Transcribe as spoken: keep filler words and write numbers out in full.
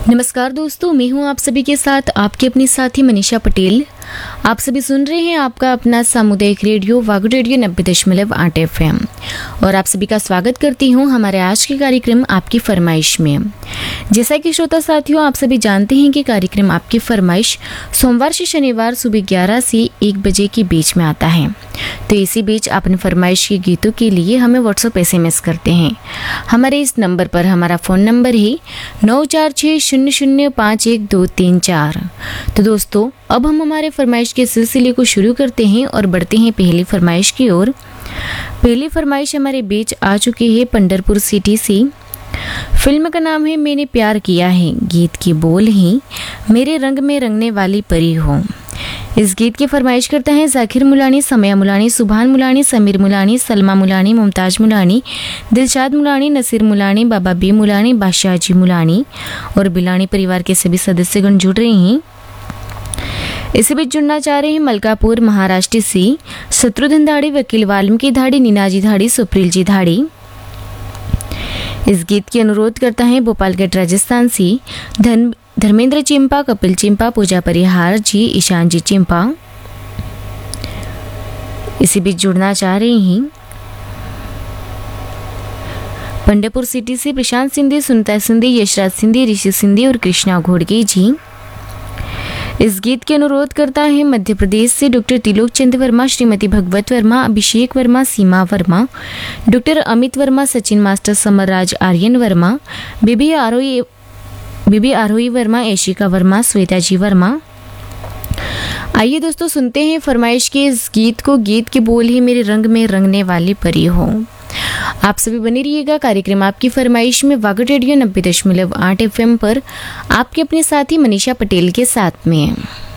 नमस्कार दोस्तों, मैं हूं आप सभी के साथ आपकी अपनी साथी मनीषा पटेल। आप सभी सुन रहे हैं आपका अपना सामुदायिक रेडियो वागु रेडियो नब्बे दशमलव आठ एफ एम और आप सभी का स्वागत करती हूं हमारे आज के कार्यक्रम आपकी फरमाइश में। जैसा कि श्रोता साथियों, आप सभी जानते हैं कि कार्यक्रम आपकी फरमाइश सोमवार से शनिवार सुबह ग्यारह से एक बजे के बीच में आता है। तो इसी बीच अपने फरमाइश के गीतों के लिए हमें व्हाट्सएप एस एम एस करते हैं। हमारे इस नंबर पर हमारा फ़ोन नंबर है नौ चार छः शून्य शून्य पाँच एक दो तीन चार। तो दोस्तों, अब हम हमारे फरमाइश के सिलसिले को शुरू करते हैं और बढ़ते हैं पहली फरमाइश की ओर। पहली फरमाइश हमारे बीच आ चुकी है पंढरपुर सिटी से। फिल्म का नाम है मैंने प्यार किया है, गीत की बोल ही मेरे रंग में रंगने वाली परी हो। इस गीत की फरमाइश करता है जाकिर मुलानी, समया मुलानी, सुभान मुलानी, समीर मुलानी, सलमा मुलानी, मुमताज मुलानी, दिलशाद मुलानी, नसीर मुलानी, बाबा बी मुलानी, बादशाह जी मुलानी और बिलानी परिवार के सभी सदस्यगण जुड़ रहे हैं। इसी बीच जुड़ना चाह रहे हैं मलकापुर महाराष्ट्र से शत्रुघ्न धाड़ी, वकील वाल्मीकि धाड़ी, नीनाजी धाड़ी, सुप्रील जी धाड़ी। इस गीत की अनुरोध करता है भोपालगढ़ राजस्थान से धन धर्मेंद्र चिंपा, कपिल चिंपा, पूजा परिहार जी, ईशान जी चिंपा। इसी बीच जुड़ना चाह रहे हैं पंढरपुर सिटी से प्रशांत सिंधी, सुनीता सिंधी, यशराज सिंधी, ऋषि सिंधी और कृष्णा घोड़गे जी। इस गीत के अनुरोध करता है मध्य प्रदेश से डॉक्टर तिलोक चंद वर्मा, श्रीमती भगवत वर्मा, अभिषेक वर्मा, सीमा वर्मा, डॉक्टर अमित वर्मा, सचिन मास्टर, समरराज आर्यन वर्मा, बीबी आरोही बीबी आरोही वर्मा, ऐशिका वर्मा, श्वेता जी वर्मा। आइए दोस्तों, सुनते हैं फरमाइश के इस गीत को। गीत की बोल ही मेरे रंग में रंगने वाली परी हो। आप सभी बने रहिएगा कार्यक्रम आपकी फरमाइश में वागु रेडियो नब्बे दशमलव आठ एफ एम पर आपके अपने साथी मनीषा पटेल के साथ में।